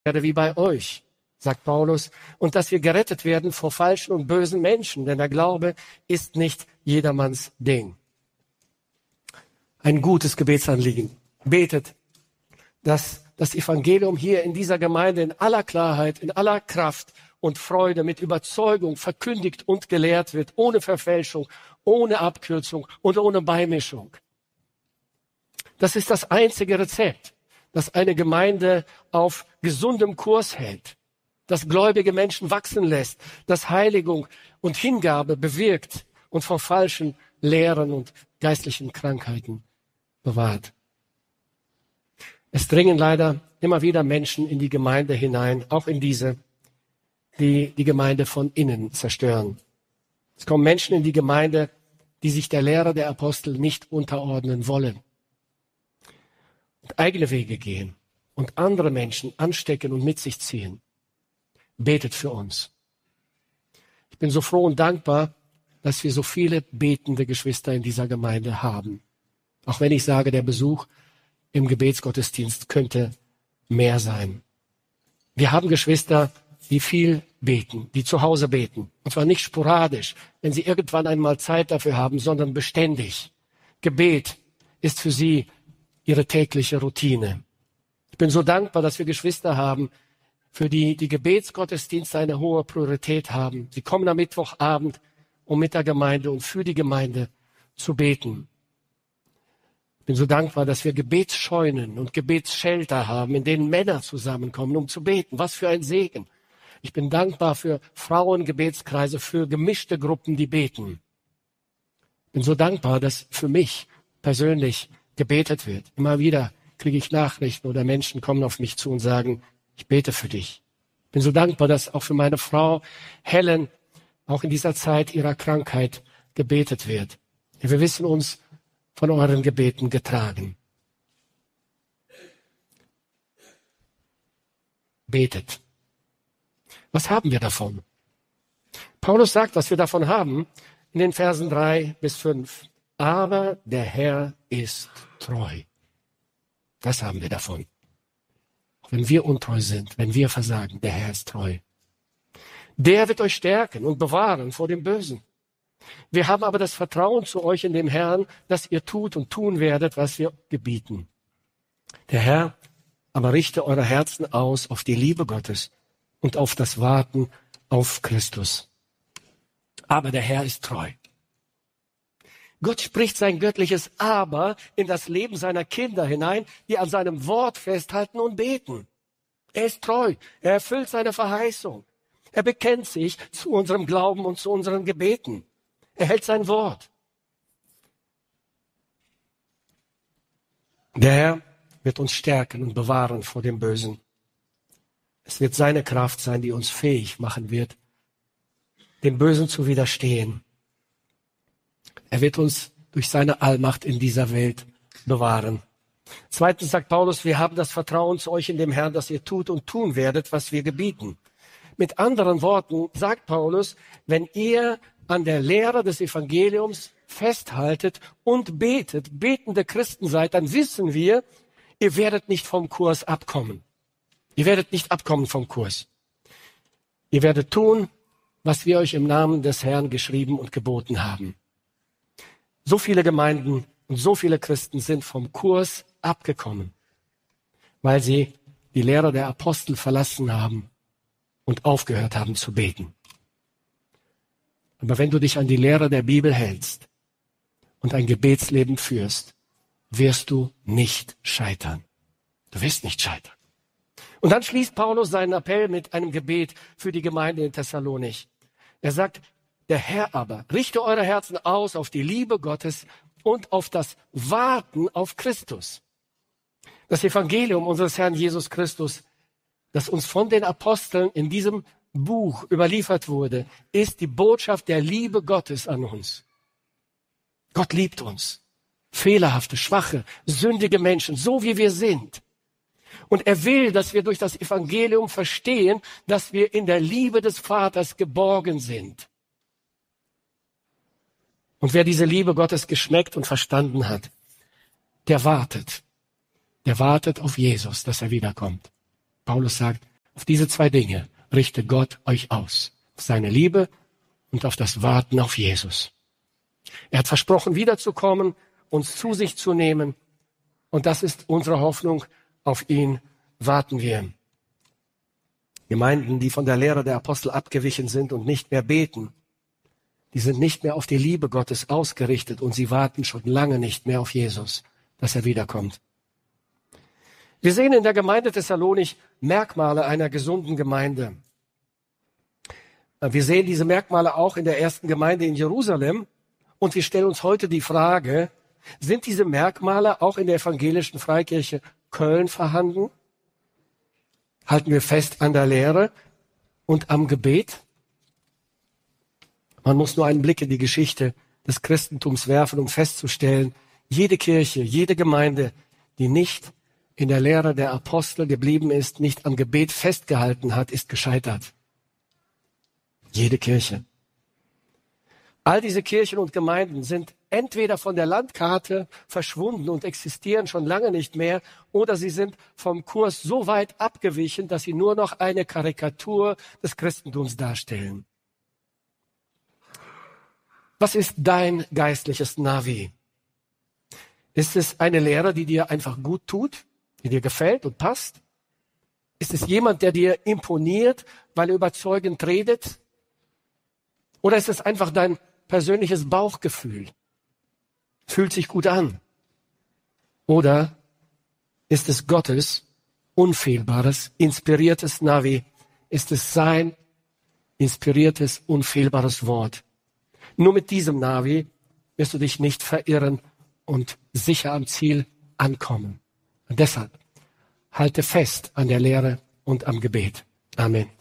werde wie bei euch, sagt Paulus, und dass wir gerettet werden vor falschen und bösen Menschen, denn der Glaube ist nicht jedermanns Ding. Ein gutes Gebetsanliegen. Betet, dass das Evangelium hier in dieser Gemeinde in aller Klarheit, in aller Kraft und Freude mit Überzeugung verkündigt und gelehrt wird, ohne Verfälschung, ohne Abkürzung und ohne Beimischung. Das ist das einzige Rezept, das eine Gemeinde auf gesundem Kurs hält, das gläubige Menschen wachsen lässt, das Heiligung und Hingabe bewirkt und vor falschen Lehren und geistlichen Krankheiten bewahrt. Es dringen leider immer wieder Menschen in die Gemeinde hinein, auch in diese, die die Gemeinde von innen zerstören. Es kommen Menschen in die Gemeinde, die sich der Lehre der Apostel nicht unterordnen wollen und eigene Wege gehen und andere Menschen anstecken und mit sich ziehen. Betet für uns. Ich bin so froh und dankbar, dass wir so viele betende Geschwister in dieser Gemeinde haben. Auch wenn ich sage, der Besuch im Gebetsgottesdienst könnte mehr sein. Wir haben Geschwister, die viel beten, die zu Hause beten. Und zwar nicht sporadisch, wenn sie irgendwann einmal Zeit dafür haben, sondern beständig. Gebet ist für sie ihre tägliche Routine. Ich bin so dankbar, dass wir Geschwister haben, für die die Gebetsgottesdienste eine hohe Priorität haben. Sie kommen am Mittwochabend, um mit der Gemeinde und für die Gemeinde zu beten. Ich bin so dankbar, dass wir Gebetsscheunen und Gebetsschelter haben, in denen Männer zusammenkommen, um zu beten. Was für ein Segen. Ich bin dankbar für Frauengebetskreise, für gemischte Gruppen, die beten. Ich bin so dankbar, dass für mich persönlich gebetet wird. Immer wieder kriege ich Nachrichten oder Menschen kommen auf mich zu und sagen, ich bete für dich. Ich bin so dankbar, dass auch für meine Frau Helen auch in dieser Zeit ihrer Krankheit gebetet wird. Ja, wir wissen uns von euren Gebeten getragen. Betet. Was haben wir davon? Paulus sagt, was wir davon haben, in den Versen 3 bis 5. Aber der Herr ist treu. Das haben wir davon. Auch wenn wir untreu sind, wenn wir versagen, der Herr ist treu. Der wird euch stärken und bewahren vor dem Bösen. Wir haben aber das Vertrauen zu euch in dem Herrn, dass ihr tut und tun werdet, was wir gebieten. Der Herr aber richte eure Herzen aus auf die Liebe Gottes und auf das Warten auf Christus. Aber der Herr ist treu. Gott spricht sein göttliches Aber in das Leben seiner Kinder hinein, die an seinem Wort festhalten und beten. Er ist treu. Er erfüllt seine Verheißung. Er bekennt sich zu unserem Glauben und zu unseren Gebeten. Er hält sein Wort. Der Herr wird uns stärken und bewahren vor dem Bösen. Es wird seine Kraft sein, die uns fähig machen wird, dem Bösen zu widerstehen. Er wird uns durch seine Allmacht in dieser Welt bewahren. Zweitens sagt Paulus, wir haben das Vertrauen zu euch in dem Herrn, dass ihr tut und tun werdet, was wir gebieten. Mit anderen Worten sagt Paulus, wenn ihr an der Lehre des Evangeliums festhaltet und betet, betende Christen seid, dann wissen wir, ihr werdet nicht vom Kurs abkommen. Ihr werdet nicht abkommen vom Kurs. Ihr werdet tun, was wir euch im Namen des Herrn geschrieben und geboten haben. So viele Gemeinden und so viele Christen sind vom Kurs abgekommen, weil sie die Lehre der Apostel verlassen haben und aufgehört haben zu beten. Aber wenn du dich an die Lehre der Bibel hältst und ein Gebetsleben führst, wirst du nicht scheitern. Du wirst nicht scheitern. Und dann schließt Paulus seinen Appell mit einem Gebet für die Gemeinde in Thessalonich. Er sagt, der Herr aber richte eure Herzen aus auf die Liebe Gottes und auf das Warten auf Christus. Das Evangelium unseres Herrn Jesus Christus, das uns von den Aposteln in diesem Buch überliefert wurde, ist die Botschaft der Liebe Gottes an uns. Gott liebt uns. Fehlerhafte, schwache, sündige Menschen, so wie wir sind. Und er will, dass wir durch das Evangelium verstehen, dass wir in der Liebe des Vaters geborgen sind. Und wer diese Liebe Gottes geschmeckt und verstanden hat, der wartet. Der wartet auf Jesus, dass er wiederkommt. Paulus sagt, Auf diese zwei Dinge richtet Gott euch aus. Auf seine Liebe und auf das Warten auf Jesus. Er hat versprochen, wiederzukommen, uns zu sich zu nehmen. Und das ist unsere Hoffnung. Auf ihn warten wir. Gemeinden, die von der Lehre der Apostel abgewichen sind und nicht mehr beten, die sind nicht mehr auf die Liebe Gottes ausgerichtet und sie warten schon lange nicht mehr auf Jesus, dass er wiederkommt. Wir sehen in der Gemeinde Thessalonich Merkmale einer gesunden Gemeinde. Wir sehen diese Merkmale auch in der ersten Gemeinde in Jerusalem und wir stellen uns heute die Frage, sind diese Merkmale auch in der evangelischen Freikirche Köln vorhanden? Halten wir fest an der Lehre und am Gebet? Man muss nur einen Blick in die Geschichte des Christentums werfen, um festzustellen, jede Kirche, jede Gemeinde, die nicht in der Lehre der Apostel geblieben ist, nicht am Gebet festgehalten hat, ist gescheitert. Jede Kirche. All diese Kirchen und Gemeinden sind entweder von der Landkarte verschwunden und existieren schon lange nicht mehr, oder sie sind vom Kurs so weit abgewichen, dass sie nur noch eine Karikatur des Christentums darstellen. Was ist dein geistliches Navi? Ist es eine Lehre, die dir einfach gut tut, die dir gefällt und passt? Ist es jemand, der dir imponiert, weil er überzeugend redet? Oder ist es einfach dein persönliches Bauchgefühl? Fühlt sich gut an? Oder ist es Gottes unfehlbares, inspiriertes Navi? Ist es sein inspiriertes, unfehlbares Wort? Nur mit diesem Navi wirst du dich nicht verirren und sicher am Ziel ankommen. Und deshalb halte fest an der Lehre und am Gebet. Amen.